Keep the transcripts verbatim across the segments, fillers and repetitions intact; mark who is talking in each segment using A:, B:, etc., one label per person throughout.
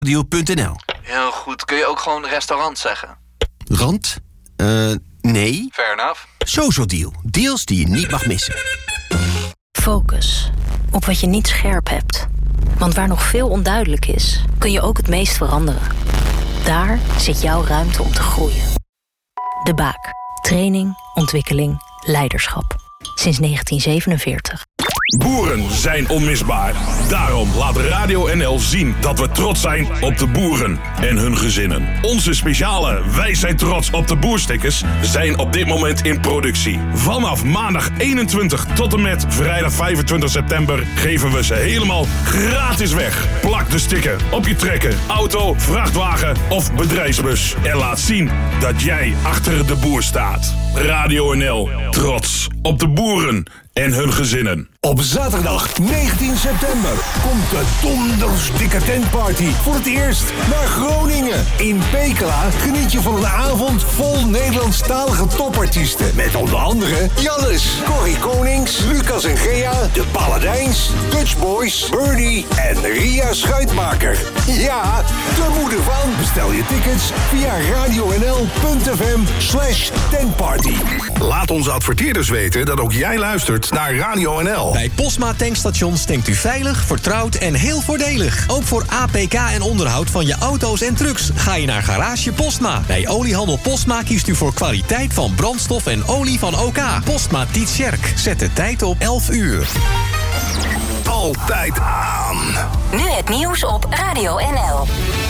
A: deal punt n l.
B: Heel goed. Kun je ook gewoon restaurant zeggen?
A: Rand? Uh, nee.
B: Fair enough.
A: Social-deal. Deals die je niet mag missen.
C: Focus. Op wat je niet scherp hebt. Want waar nog veel onduidelijk is, kun je ook het meest veranderen. Daar zit jouw ruimte om te groeien. De Baak. Training, ontwikkeling, leiderschap. Sinds negentien zevenenveertig.
D: Boeren zijn onmisbaar. Daarom laat Radio N L zien dat we trots zijn op de boeren en hun gezinnen. Onze speciale Wij zijn trots op de boerstickers zijn op dit moment in productie. Vanaf maandag eenentwintig tot en met vrijdag vijfentwintig september geven we ze helemaal gratis weg. Plak de sticker op je trekker, auto, vrachtwagen of bedrijfsbus. En laat zien dat jij achter de boer staat. Radio N L, trots op de boeren en hun gezinnen.
E: Op zaterdag negentien september komt de dondersdikke tentparty voor het eerst naar Groningen. In Pekela geniet je van een avond vol Nederlandstalige topartiesten. Met onder andere Jannes, Corrie Konings, Lucas en Gea, de Paladijns, Dutch Boys, Birdie en Ria Schuitmaker. Ja, de moeder van. Bestel je tickets via radionl.fm slash tentparty.
F: Laat onze adverteerders weten dat ook jij luistert naar Radio N L.
G: Bij Postma tankstations tankt u veilig, vertrouwd en heel voordelig. Ook voor A P K en onderhoud van je auto's en trucks ga je naar Garage Postma. Bij oliehandel Postma kiest u voor kwaliteit van brandstof en olie van OK. Postma Tietjerk. Zet de tijd op elf uur.
F: Altijd aan.
H: Nu het nieuws op Radio N L.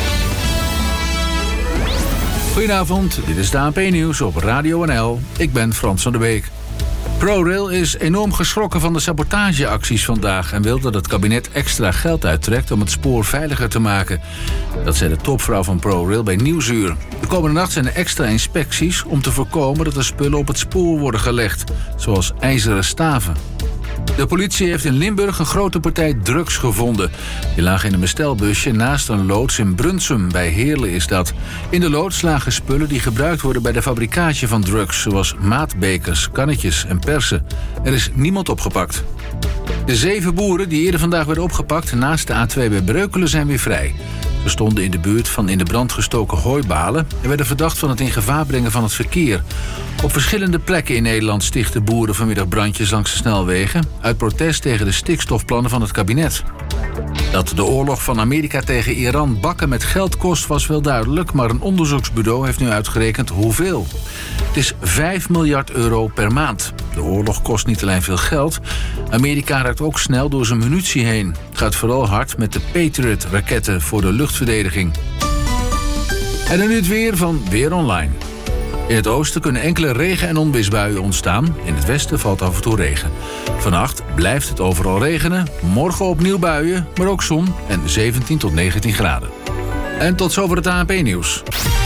I: Goedenavond, dit is de A N P-nieuws op Radio N L. Ik ben Frans van der Beek. ProRail is enorm geschrokken van de sabotageacties vandaag en wil dat het kabinet extra geld uittrekt om het spoor veiliger te maken. Dat zei de topvrouw van ProRail bij Nieuwsuur. De komende nacht zijn er extra inspecties om te voorkomen dat er spullen op het spoor worden gelegd, zoals ijzeren staven. De politie heeft in Limburg een grote partij drugs gevonden. Die lagen in een bestelbusje naast een loods in Brunsum, bij Heerlen is dat. In de loods lagen spullen die gebruikt worden bij de fabricage van drugs, zoals maatbekers, kannetjes en persen. Er is niemand opgepakt. De zeven boeren die eerder vandaag werden opgepakt naast de A twee bij Breukelen zijn weer vrij. Ze stonden in de buurt van in de brand gestoken hooibalen en werden verdacht van het in gevaar brengen van het verkeer. Op verschillende plekken in Nederland stichten boeren vanmiddag brandjes langs de snelwegen uit protest tegen de stikstofplannen van het kabinet. Dat de oorlog van Amerika tegen Iran bakken met geld kost was wel duidelijk, maar een onderzoeksbureau heeft nu uitgerekend hoeveel. Het is vijf miljard euro per maand. De oorlog kost niet alleen veel geld. Amerika raakt ook snel door zijn munitie heen. Het gaat vooral hard met de Patriot-raketten voor de luchtverdediging. En dan nu het weer van Weer Online. In het oosten kunnen enkele regen- en onweersbuien ontstaan. In het westen valt af en toe regen. Vannacht blijft het overal regenen. Morgen opnieuw buien, maar ook zon en zeventien tot negentien graden. En tot zover het A N P-nieuws.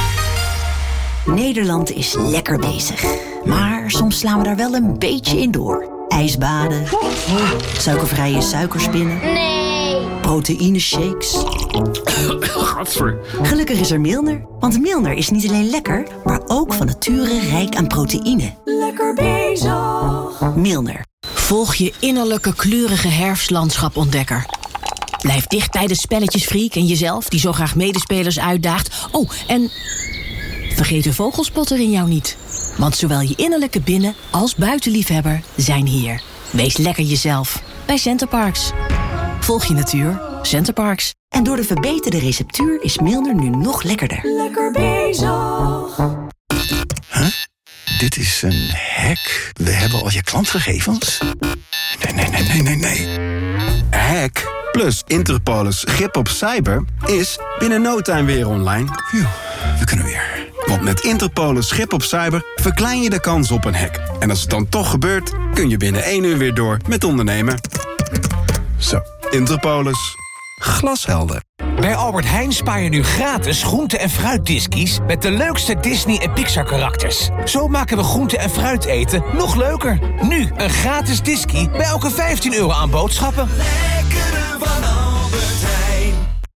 J: Nederland is lekker bezig. Maar soms slaan we daar wel een beetje in door. Ijsbaden. Suikervrije suikerspinnen.
H: Nee.
J: Proteïneshakes.
I: Gadver.
J: Gelukkig is er Milner. Want Milner is niet alleen lekker, maar ook van nature rijk aan proteïne. Lekker bezig. Milner.
K: Volg je innerlijke kleurige herfstlandschap-ontdekker. Blijf dicht bij de spelletjesfreak en jezelf, die zo graag medespelers uitdaagt. Oh, en vergeet de vogelspotter in jou niet. Want zowel je innerlijke binnen- als buitenliefhebber zijn hier. Wees lekker jezelf bij Centerparks. Volg je natuur, Centerparks.
J: En door de verbeterde receptuur is Milner nu nog lekkerder. Lekker bezig.
L: Huh? Dit is een hack. We hebben al je klantgegevens. Nee, nee, nee, nee, nee, nee. Hack plus Interpolis grip op cyber is binnen no time weer online. Phew, we kunnen weer. Want met Interpolis grip op cyber verklein je de kans op een hack. En als het dan toch gebeurt, kun je binnen één uur weer door met ondernemen. Zo, Interpolis. Glashelder.
M: Bij Albert Heijn spaar je nu gratis groente- en fruitdiskies met de leukste Disney- en Pixar-karakters. Zo maken we groente- en fruit eten nog leuker. Nu een gratis diskie bij elke vijftien euro aan boodschappen.
N: Lekkere van Albert Heijn.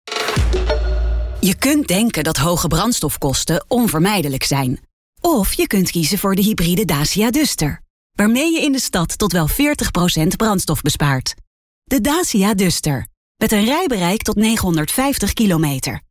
O: Je kunt denken dat hoge brandstofkosten onvermijdelijk zijn. Of je kunt kiezen voor de hybride Dacia Duster, waarmee je in de stad tot wel veertig procent brandstof bespaart. De Dacia Duster, met een rijbereik tot negenhonderdvijftig kilometer.